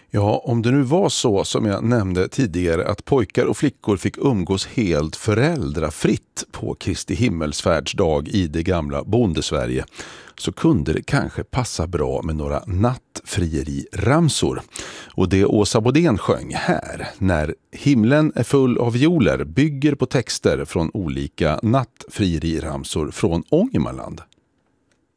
Ja, om det nu var så som jag nämnde tidigare att pojkar och flickor fick umgås helt föräldrafritt på Kristi himmelsfärdsdag i det gamla bondesverige, så kunde det kanske passa bra med några nattfrieri-ramsor. Och det Åsa Bodén sjöng här, När himlen är full av violer, bygger på texter från olika nattfrieri-ramsor från Ångermanland.